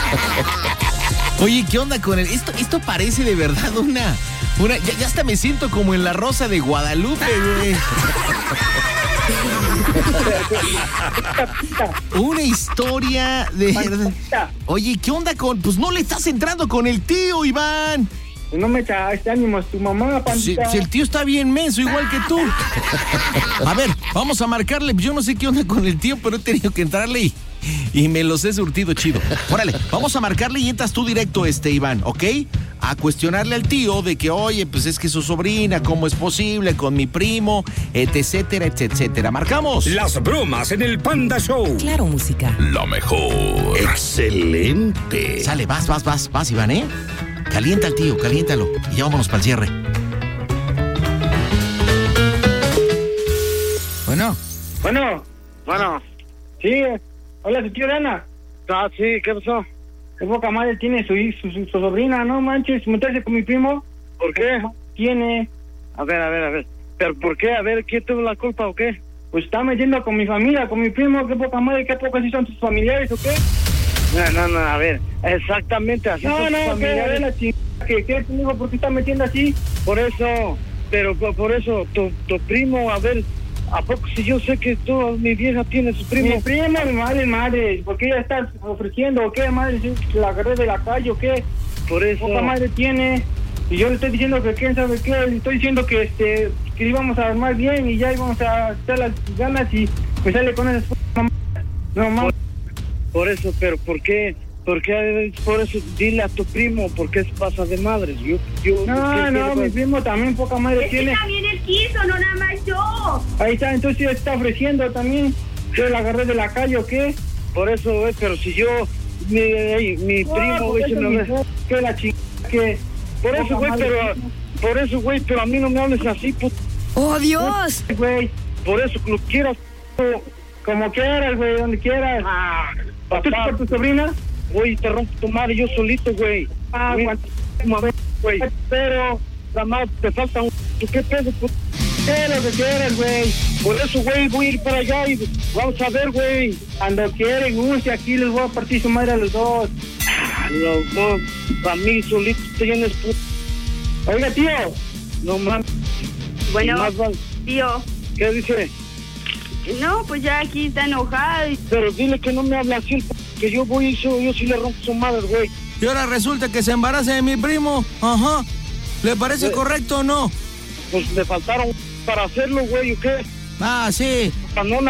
Oye, ¿qué onda con él? Esto parece de verdad una ya hasta me siento como en La Rosa de Guadalupe, güey. Una historia de... Oye, ¿qué onda con...? Pues no le estás entrando con el tío, Iván. No me echaste ánimos tu mamá, pandita. Si el tío está bien menso, igual que tú. A ver, vamos a marcarle. Yo no sé qué onda con el tío, pero he tenido que entrarle y me los he surtido chido. Órale, vamos a marcarle y entras tú directo, Iván, ¿ok? A cuestionarle al tío de que, oye, pues es que su sobrina, ¿cómo es posible? Con mi primo, etcétera, etcétera. ¡Marcamos! Las bromas en el Panda Show. Claro, música. La mejor. Excelente. Sale, vas, Iván, ¿eh? Calienta al tío, caliéntalo. Y ya vámonos para el cierre. Bueno. Sí, hola, su tío Dana. Ah, sí, ¿qué pasó? Qué poca madre tiene su sobrina, no manches, meterse con mi primo. ¿Por qué? Tiene. A ver. ¿Pero por qué? A ver, ¿quién tuvo la culpa o qué? Pues está metiendo con mi familia, con mi primo, qué poca madre, qué poca si son tus familiares o qué. No, a ver, exactamente así son tus familiares. La chingada, ¿qué, hijo? ¿Por qué está metiendo así? Por eso, tu primo, a ver, ¿a poco si yo sé que mi vieja tiene su primo? Mi primo, madre, ¿por qué ella está ofreciendo o qué, madre? ¿La agarré de la calle o qué? Por eso. ¿Poca madre tiene? Y yo le estoy diciendo que quién sabe qué, le estoy diciendo que íbamos a armar bien y ya íbamos a hacer las ganas y pues sale con esas mamás. No, mamá. Por eso, pero ¿por qué? Por eso dile a tu primo, ¿por qué se pasa de madres? No, mi primo también poca madre tiene. También él quiso, no nada más yo. Ahí está, entonces ella está ofreciendo también. Yo la agarré de la calle o qué. Por eso, güey, pero si yo, mi primo, güey, que la chingada que... Por eso, güey, pero a mí no me hables así, puto. ¡Oh, Dios! Güey, por eso, lo quieras, como quieras, güey, donde quieras. ¿Tú por tu sobrina? Güey, te rompo tu madre yo solito, güey. Güey. Pero, la madre, te falta un... ¿Qué pedo, puto? ¿Qué lo que quieras, güey? Por eso, güey, voy a ir para allá y vamos a ver, güey. Cuando quieren, guste, aquí les voy a partir su madre a los dos. Los dos, a mí solito tienes, puto. Oiga, tío. No mames. Bueno, tío. ¿Qué dice? No, pues ya aquí está enojado. Pero dile que no me hable así, que yo voy y yo sí le rompo su madre, güey. Y ahora resulta que se embaraza de mi primo. Ajá. ¿Le parece correcto o no? Pues le faltaron para hacerlo, güey, ¿o qué? Ah, sí. Panona.